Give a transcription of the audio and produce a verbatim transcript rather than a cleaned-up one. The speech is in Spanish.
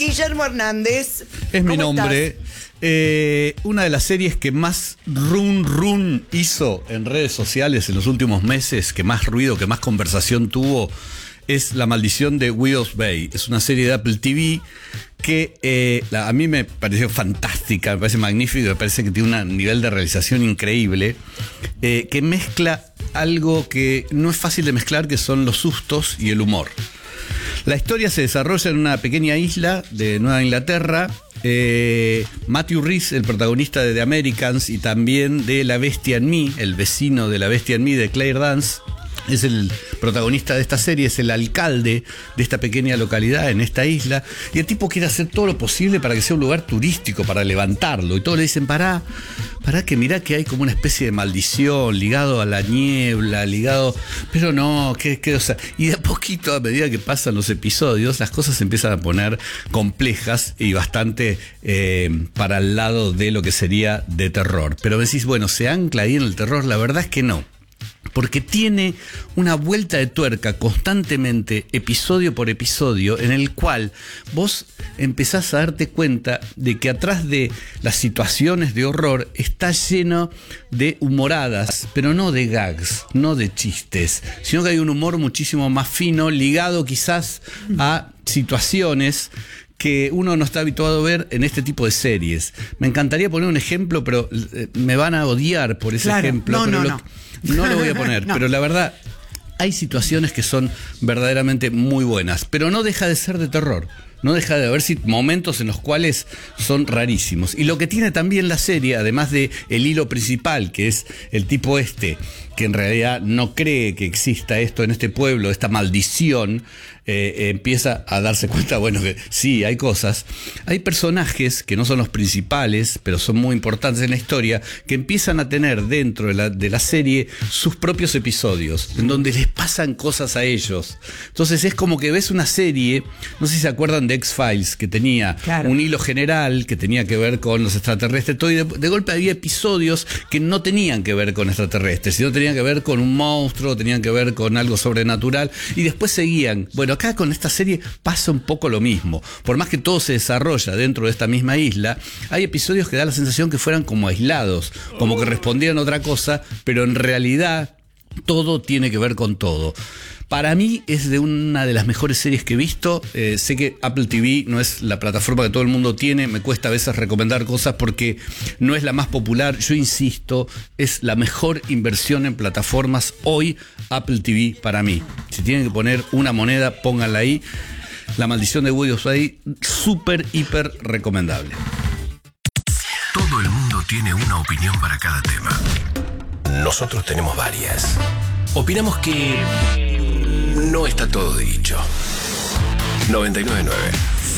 Guillermo Hernández. Es mi nombre. Eh, una de las series que más run run hizo en redes sociales en los últimos meses, que más ruido, que más conversación tuvo, es La Maldición de Widow's Bay. Es una serie de Apple T V que eh, la, a mí me pareció fantástica, me parece magnífica, me parece que tiene un nivel de realización increíble, eh, que mezcla algo que no es fácil de mezclar, que son los sustos y el humor. La historia se desarrolla en una pequeña isla de Nueva Inglaterra. Eh, Matthew Rhys, el protagonista de The Americans y también de La Bestia en Mí, el vecino de La Bestia en Mí de Claire Danes, es el protagonista de esta serie, es el alcalde de esta pequeña localidad en esta isla, y el tipo quiere hacer todo lo posible para que sea un lugar turístico, para levantarlo, y todos le dicen, pará, pará que mirá que hay como una especie de maldición ligado a la niebla, ligado, pero no, que, que, o sea, y de a poquito, a medida que pasan los episodios, las cosas se empiezan a poner complejas y bastante eh, para el lado de lo que sería de terror. Pero me decís, bueno, ¿se ancla ahí en el terror? La verdad es que no. Porque tiene una vuelta de tuerca constantemente, episodio por episodio, en el cual vos empezás a darte cuenta de que atrás de las situaciones de horror está lleno de humoradas, pero no de gags, no de chistes, sino que hay un humor muchísimo más fino, ligado quizás a situaciones que uno no está habituado a ver en este tipo de series. Me encantaría poner un ejemplo, pero me van a odiar por ese claro, ejemplo. No, pero no, lo, no. No lo voy a poner, no. Pero la verdad, hay situaciones que son verdaderamente muy buenas, pero no deja de ser de terror. No deja de haber momentos en los cuales son rarísimos. Y lo que tiene también la serie, además de el hilo principal, que es el tipo este, que en realidad no cree que exista esto en este pueblo, esta maldición, eh, eh, empieza a darse cuenta, bueno, que sí, hay cosas. Hay personajes que no son los principales, pero son muy importantes en la historia, que empiezan a tener dentro de la, de la serie sus propios episodios, en donde les pasan cosas a ellos. Entonces es como que ves una serie, no sé si se acuerdan de X-Files, que tenía claro. un hilo general que tenía que ver con los extraterrestres, todo, y de, de golpe había episodios que no tenían que ver con extraterrestres, sino tenían que ver con un monstruo, tenían que ver con algo sobrenatural, y después seguían. Bueno, acá con esta serie pasa un poco lo mismo. Por más que todo se desarrolla dentro de esta misma isla, hay episodios que da la sensación que fueran como aislados, como que respondieran a otra cosa, pero en realidad todo tiene que ver con todo. Para mí es de una de las mejores series que he visto. Eh, sé que Apple T V no es la plataforma que todo el mundo tiene. Me cuesta a veces recomendar cosas porque no es la más popular. Yo insisto, es la mejor inversión en plataformas hoy, Apple T V para mí. Si tienen que poner una moneda, pónganla ahí. La Maldición de Widow's Bay, súper, hiper recomendable. Todo el mundo tiene una opinión para cada tema. Nosotros tenemos varias. Opinamos que no está todo dicho. noventa y nueve punto nueve